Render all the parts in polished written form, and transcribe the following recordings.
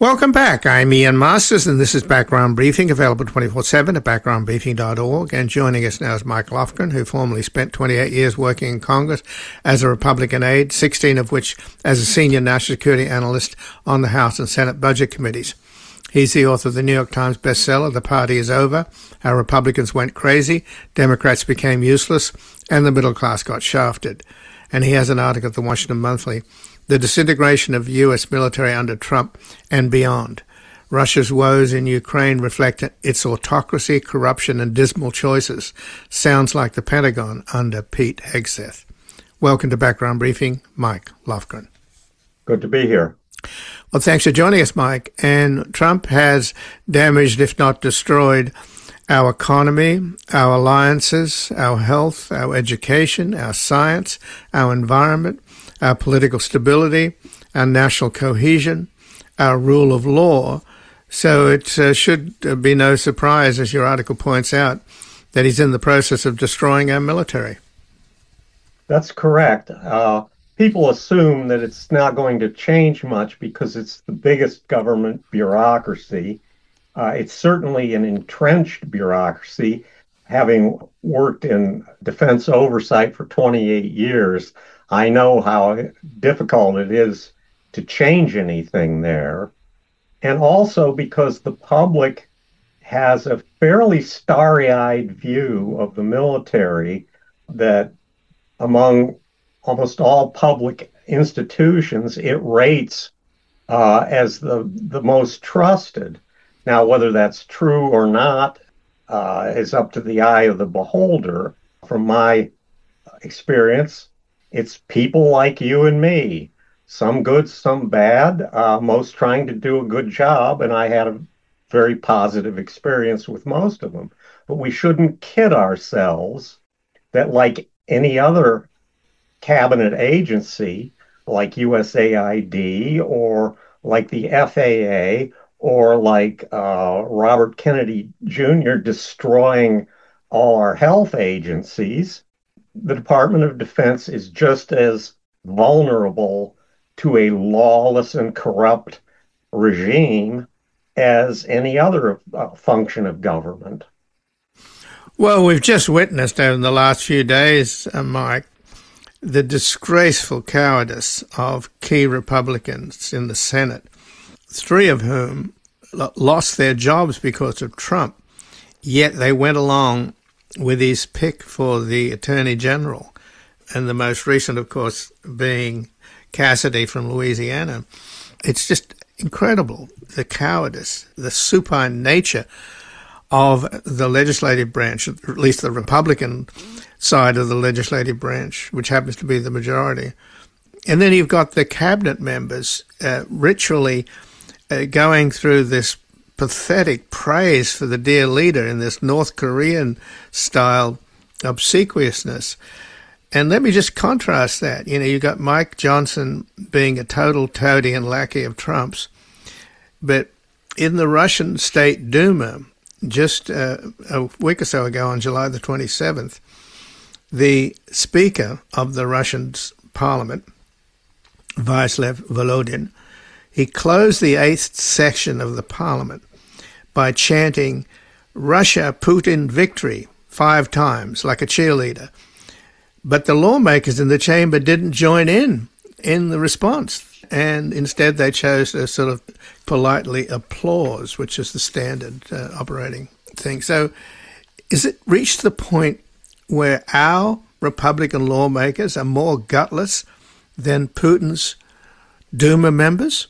Welcome back. I'm Ian Masters, and this is Background Briefing, available 24/7 at backgroundbriefing.org. And joining us now is Mike Lofgren, who formerly spent 28 years working in Congress as a Republican aide, 16 of which as a senior national security analyst on the House and Senate Budget Committees. He's the author of the New York Times bestseller, The Party is Over, How Republicans Went Crazy, Democrats Became Useless, and the Middle Class Got Shafted. And he has an article at the Washington Monthly, The Disintegration of U.S. Military Under Trump and Beyond. Russia's woes in Ukraine reflect its autocracy, corruption, and dismal choices. Sounds like the Pentagon under Pete Hegseth. Welcome to Background Briefing, Mike Lofgren. Good to be here. Well, thanks for joining us, Mike. And Trump has damaged, if not destroyed, our economy, our alliances, our health, our education, our science, our environment, our political stability, our national cohesion, our rule of law. So it should be no surprise, as your article points out, that he's in the process of destroying our military. That's correct. People assume that it's not going to change much because it's the biggest government bureaucracy. It's certainly an entrenched bureaucracy. Having worked in defense oversight for 28 years, I know how difficult it is to change anything there. And also because the public has a fairly starry-eyed view of the military that among almost all public institutions, it rates as the most trusted. Now, whether that's true or not is up to the eye of the beholder. From my experience, it's people like you and me, some good, some bad, most trying to do a good job, and I had a very positive experience with most of them. But we shouldn't kid ourselves that like any other cabinet agency, like USAID or like the FAA or like Robert Kennedy Jr. destroying all our health agencies, the Department of Defense is just as vulnerable to a lawless and corrupt regime as any other function of government. Well, we've just witnessed over the last few days, Mike, the disgraceful cowardice of key Republicans in the Senate, 3 of whom lost their jobs because of Trump, yet they went along with his pick for the Attorney General, and the most recent, of course, being Cassidy from Louisiana. It's just incredible, the cowardice, the supine nature of the legislative branch, at least the Republican side of the legislative branch, which happens to be the majority. And then you've got the cabinet members ritually going through this pathetic praise for the dear leader in this North Korean style obsequiousness. And let me just contrast that. You know, you got Mike Johnson being a total toady and lackey of Trump's, but in the Russian State Duma, just a week or so ago on July the 27th, the Speaker of the Russian Parliament, Vyacheslav Volodin, he closed the 8th session of the Parliament by chanting, "Russia, Putin, victory," 5 times, like a cheerleader. But the lawmakers in the chamber didn't join in the response, and instead they chose to sort of politely applause, which is the standard operating thing. So is it reached the point where our Republican lawmakers are more gutless than Putin's Duma members?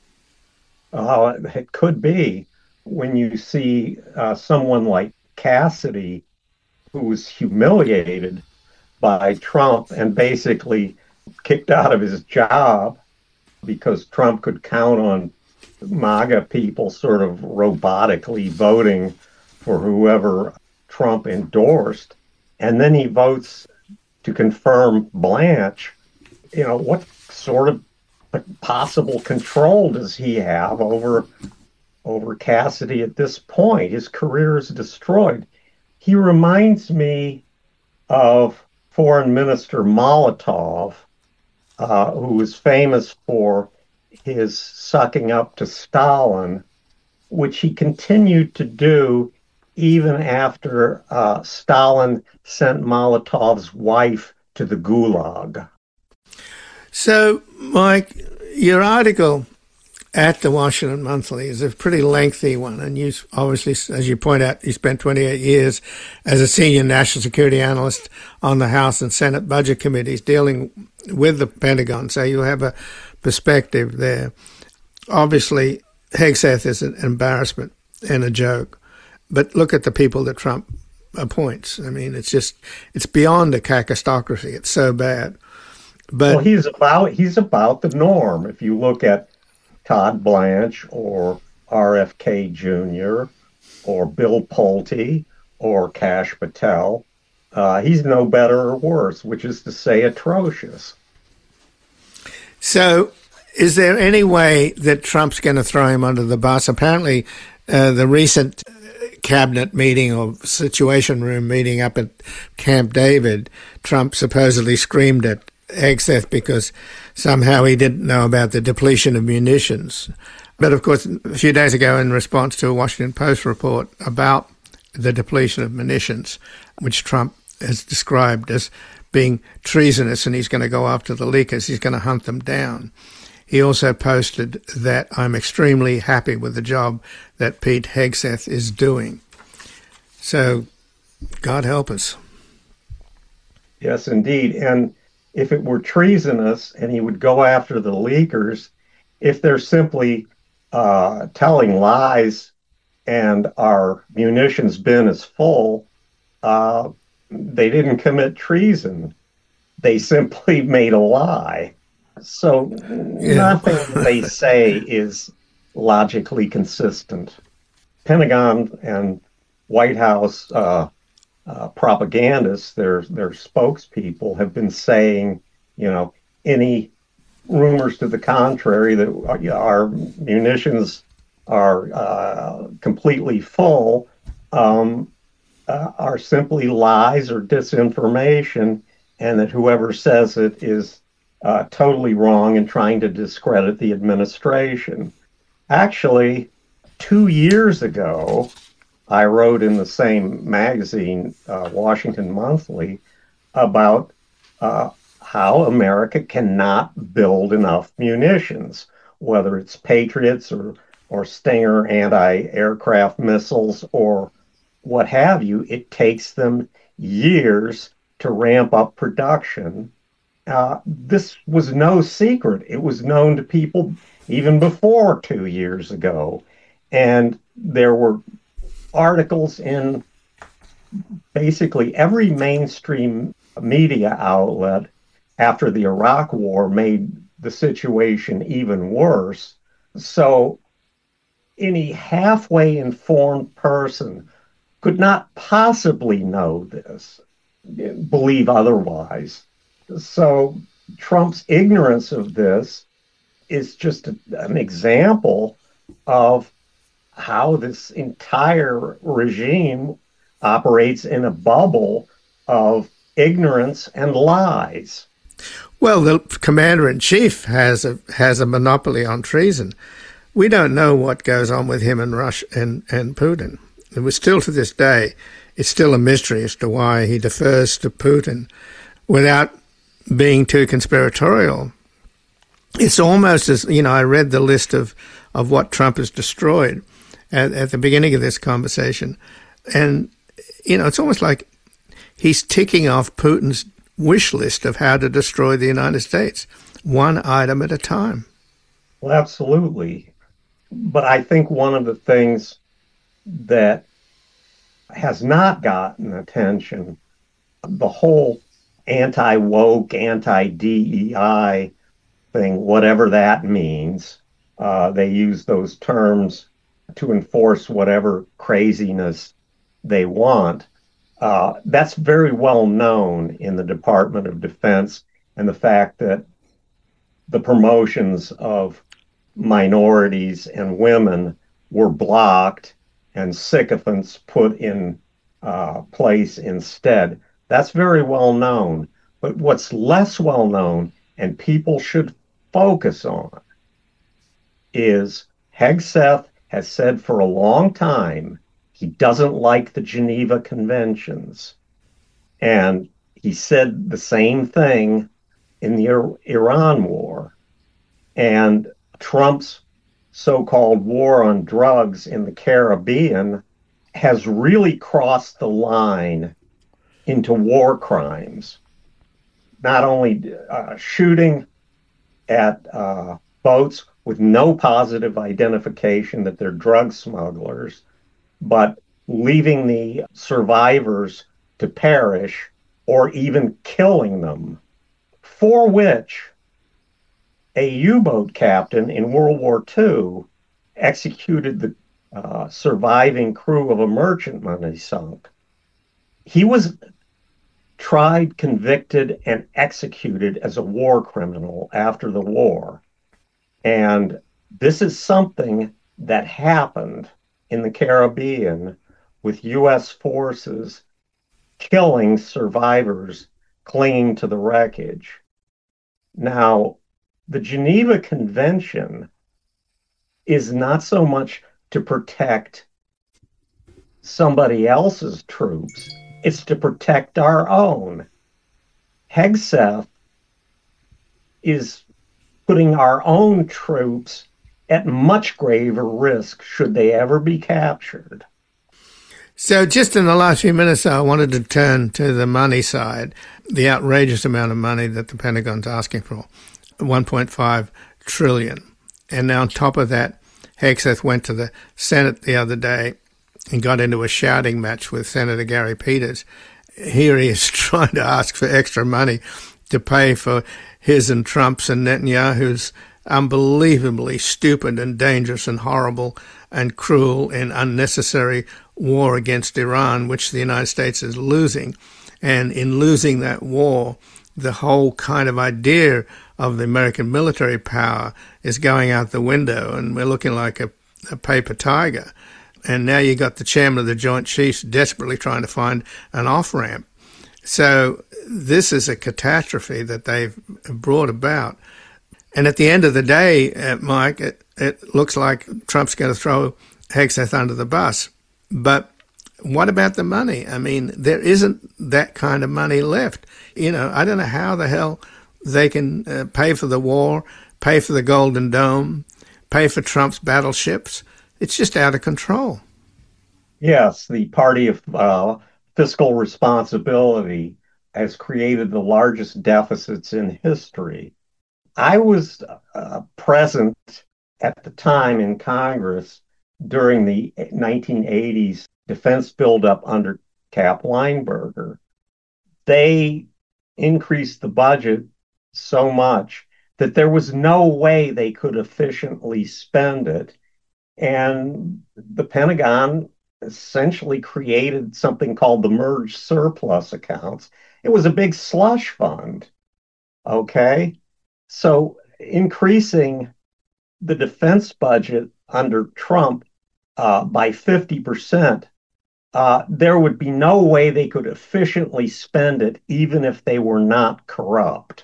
Oh, it could be. When you see someone like Cassidy, who was humiliated by Trump and basically kicked out of his job because Trump could count on MAGA people sort of robotically voting for whoever Trump endorsed, and then he votes to confirm Blanche. You know, what sort of possible control does he have over Cassidy at this point? His career is destroyed. He reminds me of Foreign Minister Molotov, who was famous for his sucking up to Stalin, which he continued to do even after Stalin sent Molotov's wife to the Gulag. So, Mike, your article at the Washington Monthly is a pretty lengthy one, and you obviously, as you point out, you spent 28 years as a senior national security analyst on the House and Senate budget committees dealing with the Pentagon, so you have a perspective there. Obviously, Hegseth is an embarrassment and a joke, but look at the people that Trump appoints. I mean, it's beyond a cacostocracy. It's so bad. But well, he's about the norm. If you look at Todd Blanche or RFK Jr. or Bill Pulte or Kash Patel, he's no better or worse, which is to say atrocious. So is there any way that Trump's going to throw him under the bus? Apparently, the recent cabinet meeting or situation room meeting up at Camp David, Trump supposedly screamed at Hegseth because somehow he didn't know about the depletion of munitions. But of course, a few days ago, in response to a Washington Post report about the depletion of munitions, which Trump has described as being treasonous and he's going to go after the leakers, he's going to hunt them down. He also posted that I'm extremely happy with the job that Pete Hegseth is doing. So, God help us. Yes, indeed. And if it were treasonous and he would go after the leakers, if they're simply telling lies and our munitions bin is full, they didn't commit treason. They simply made a lie. So nothing they say is logically consistent. Pentagon and White House propagandists, their spokespeople, have been saying, any rumors to the contrary that our munitions are completely full are simply lies or disinformation, and that whoever says it is totally wrong and trying to discredit the administration. Actually, 2 years ago, I wrote in the same magazine, Washington Monthly, about how America cannot build enough munitions, whether it's Patriots or Stinger anti-aircraft missiles or what have you. It takes them years to ramp up production. This was no secret. It was known to people even before 2 years ago. And there were articles in basically every mainstream media outlet after the Iraq War made the situation even worse. So any halfway informed person could not possibly know this, believe otherwise. So Trump's ignorance of this is just an example of how this entire regime operates in a bubble of ignorance and lies. Well, the commander-in-chief has a monopoly on treason. We don't know what goes on with him and Russia and Putin. It was still to this day, it's still a mystery as to why he defers to Putin without being too conspiratorial. It's almost as, I read the list of what Trump has destroyed at the beginning of this conversation. And, it's almost like he's ticking off Putin's wish list of how to destroy the United States, one item at a time. Well, absolutely. But I think one of the things that has not gotten attention, the whole anti-woke, anti-DEI thing, whatever that means, they use those terms to enforce whatever craziness they want. That's very well known in the Department of Defense, and the fact that the promotions of minorities and women were blocked and sycophants put in place instead. That's very well known. But what's less well known, and people should focus on, is Hegseth has said for a long time he doesn't like the Geneva Conventions. And he said the same thing in the Iran war. And Trump's so-called war on drugs in the Caribbean has really crossed the line into war crimes. Not only shooting at boats with no positive identification that they're drug smugglers, but leaving the survivors to perish or even killing them, for which a U-boat captain in World War II executed the surviving crew of a merchantman he sunk. He was tried, convicted, and executed as a war criminal after the war. And this is something that happened in the Caribbean with U.S. forces killing survivors clinging to the wreckage. Now, the Geneva Convention is not so much to protect somebody else's troops, it's to protect our own. Hegseth is putting our own troops at much graver risk should they ever be captured. So just in the last few minutes, I wanted to turn to the money side, the outrageous amount of money that the Pentagon's asking for, $1.5 trillion. And now on top of that, Hegseth went to the Senate the other day and got into a shouting match with Senator Gary Peters. Here he is trying to ask for extra money to pay for his and Trump's and Netanyahu's unbelievably stupid and dangerous and horrible and cruel and unnecessary war against Iran, which the United States is losing. And in losing that war, the whole kind of idea of the American military power is going out the window, and we're looking like a paper tiger. And now you got the chairman of the Joint Chiefs desperately trying to find an off-ramp. So this is a catastrophe that they've brought about. And at the end of the day, Mike, it looks like Trump's going to throw Hegseth under the bus. But what about the money? I mean, there isn't that kind of money left. You know, I don't know how the hell they can pay for the war, pay for the Golden Dome, pay for Trump's battleships. It's just out of control. Yes, the party of fiscal responsibility has created the largest deficits in history. I was present at the time in Congress during the 1980s defense buildup under Cap Weinberger. They increased the budget so much that there was no way they could efficiently spend it. And the Pentagon essentially created something called the merged surplus accounts. It was a big slush fund. Okay. So increasing the defense budget under Trump by 50%, there would be no way they could efficiently spend it, even if they were not corrupt.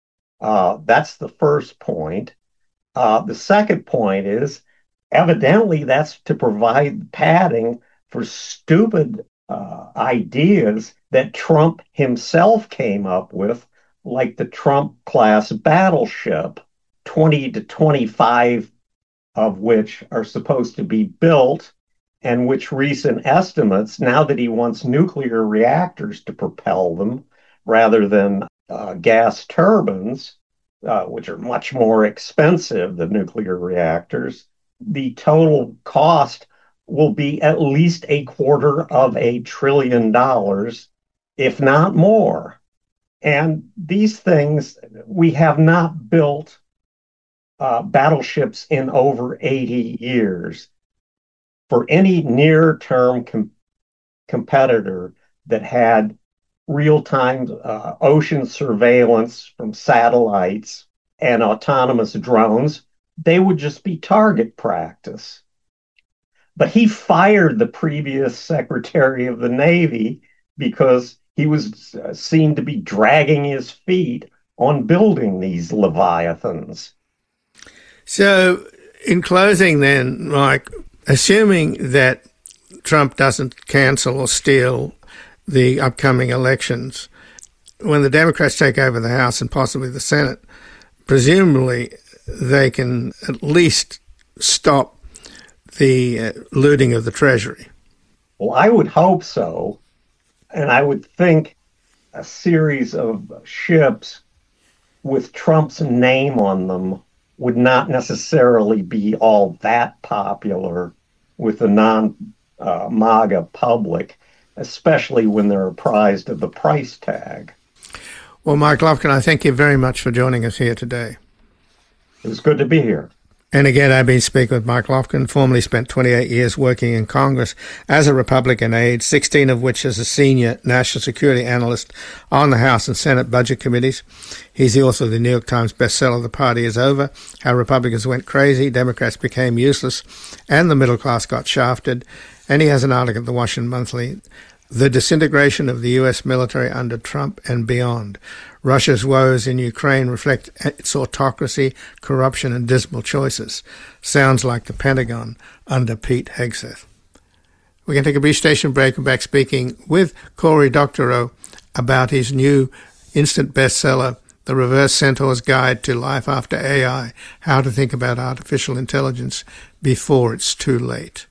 That's the first point. The second point is, evidently, that's to provide padding for stupid ideas that Trump himself came up with, like the Trump-class battleship, 20 to 25 of which are supposed to be built, and which recent estimates, now that he wants nuclear reactors to propel them rather than gas turbines, which are much more expensive than nuclear reactors, the total cost will be at least $250 billion, if not more. And these things, we have not built battleships in over 80 years. For any near-term competitor that had real-time ocean surveillance from satellites and autonomous drones, they would just be target practice. But he fired the previous Secretary of the Navy because he was seen to be dragging his feet on building these Leviathans. So In closing then, Mike, assuming that Trump doesn't cancel or steal the upcoming elections, when the Democrats take over the House and possibly the Senate, presumably they can at least stop the looting of the Treasury. Well, I would hope so. And I would think a series of ships with Trump's name on them would not necessarily be all that popular with the non-MAGA public, especially when they're apprised of the price tag. Well, Mike Lofgren, I thank you very much for joining us here today. It was good to be here. And again, I've been speaking with Mike Lofgren, formerly spent 28 years working in Congress as a Republican aide, 16 of which as a senior national security analyst on the House and Senate budget committees. He's the author of the New York Times bestseller, The Party Is Over, How Republicans Went Crazy, Democrats Became Useless, and the Middle Class Got Shafted. And he has an article at the Washington Monthly, The Disintegration of the U.S. Military Under Trump and Beyond. Russia's woes in Ukraine reflect its autocracy, corruption, and dismal choices. Sounds like the Pentagon under Pete Hegseth. We're going to take a brief station break and back speaking with Cory Doctorow about his new instant bestseller, The Reverse Centaur's Guide to Life After AI, How to Think About Artificial Intelligence Before It's Too Late.